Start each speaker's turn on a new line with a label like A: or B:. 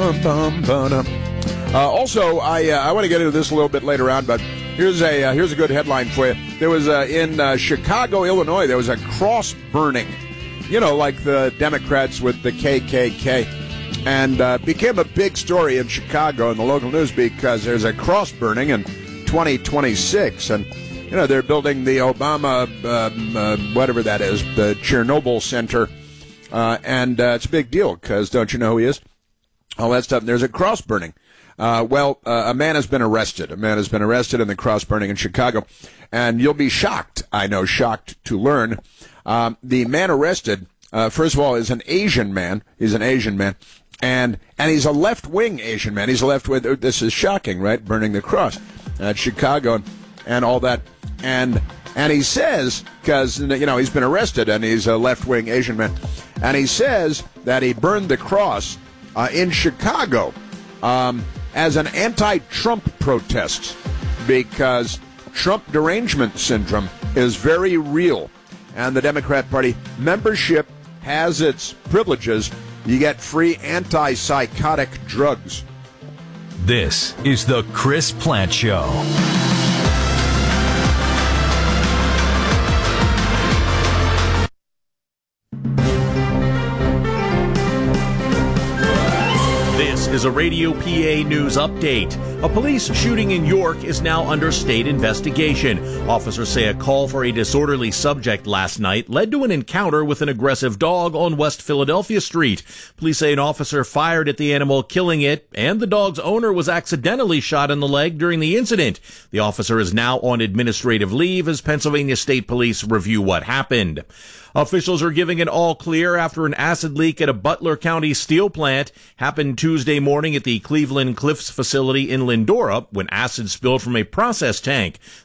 A: Also, I want to get into this a little bit later on, but here's a good headline for you. There was in Chicago, Illinois, there was a cross burning, like the Democrats with the KKK, and became a big story in Chicago in the local news because there's a cross burning in 2026, and they're building the Obama whatever that is, the Chernobyl Center, and it's a big deal because don't you know who he is? All that stuff. And there's a cross burning. A man has been arrested. A man has been arrested in the cross burning in Chicago. And you'll be shocked, shocked to learn. The man arrested, first of all, is an Asian man. He's an Asian man. And he's a left-wing Asian man. He's a left-wing. This is shocking, right? Burning the cross at Chicago and all that. And he says, because, he's been arrested and he's a left-wing Asian man. And he says that he burned the cross in Chicago as an anti-Trump protest because Trump derangement syndrome is very real. And the Democrat Party membership has its privileges. You get free antipsychotic drugs.
B: This is the Chris Plante Show.
C: This is a Radio PA news update. A police shooting in York is now under state investigation. Officers say a call for a disorderly subject last night led to an encounter with an aggressive dog on West Philadelphia Street. Police say an officer fired at the animal, killing it, and the dog's owner was accidentally shot in the leg during the incident. The officer is now on administrative leave as Pennsylvania State Police review what happened. Officials are giving an all clear after an acid leak at a Butler County steel plant happened Tuesday morning at the Cleveland Cliffs facility in Lindora when acid spilled from a process tank.